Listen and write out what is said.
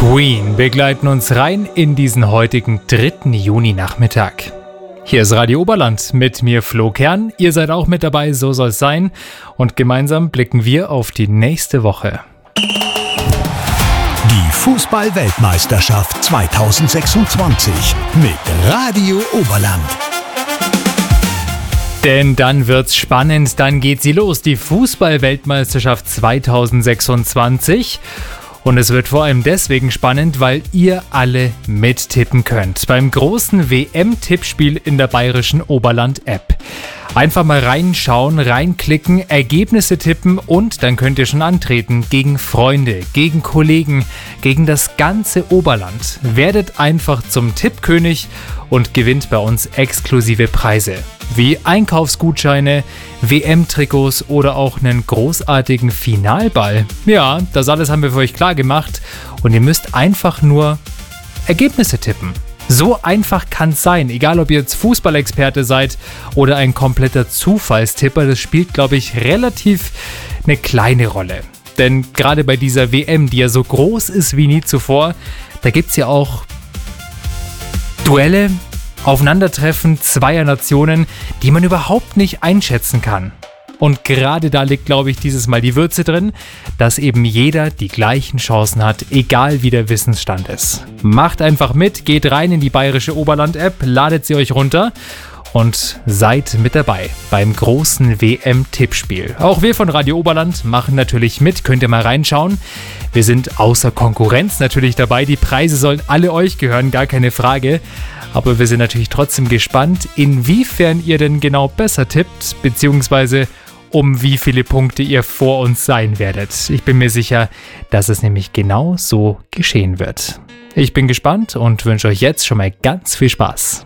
Queen begleiten uns rein in diesen heutigen 3. Juni-Nachmittag. Hier ist Radio Oberland mit mir Flo Kern. Ihr seid auch mit dabei, so soll es sein. Und gemeinsam blicken wir auf die nächste Woche. Die Fußball-Weltmeisterschaft 2026 mit Radio Oberland. Denn dann wird's spannend, dann geht sie los, die Fußball-Weltmeisterschaft 2026. Und es wird vor allem deswegen spannend, weil ihr alle mittippen könnt. Beim großen WM-Tippspiel in der bayerischen Oberland-App. Einfach mal reinschauen, reinklicken, Ergebnisse tippen und dann könnt ihr schon antreten gegen Freunde, gegen Kollegen, gegen das ganze Oberland. Werdet einfach zum Tippkönig und gewinnt bei uns exklusive Preise. Wie Einkaufsgutscheine, WM-Trikots oder auch einen großartigen Finalball. Ja, das alles haben wir für euch klar gemacht und ihr müsst einfach nur Ergebnisse tippen. So einfach kann es sein, egal ob ihr jetzt Fußballexperte seid oder ein kompletter Zufallstipper, das spielt, glaube ich, relativ eine kleine Rolle. Denn gerade bei dieser WM, die ja so groß ist wie nie zuvor, da gibt es ja auch Duelle, Aufeinandertreffen zweier Nationen, die man überhaupt nicht einschätzen kann. Und gerade da liegt, glaube ich, dieses Mal die Würze drin, dass eben jeder die gleichen Chancen hat, egal wie der Wissensstand ist. Macht einfach mit, geht rein in die bayerische Oberland-App, ladet sie euch runter und seid mit dabei beim großen WM-Tippspiel. Auch wir von Radio Oberland machen natürlich mit, könnt ihr mal reinschauen. Wir sind außer Konkurrenz natürlich dabei, die Preise sollen alle euch gehören, gar keine Frage. Aber wir sind natürlich trotzdem gespannt, inwiefern ihr denn genau besser tippt, beziehungsweise um wie viele Punkte ihr vor uns sein werdet. Ich bin mir sicher, dass es nämlich genau so geschehen wird. Ich bin gespannt und wünsche euch jetzt schon mal ganz viel Spaß.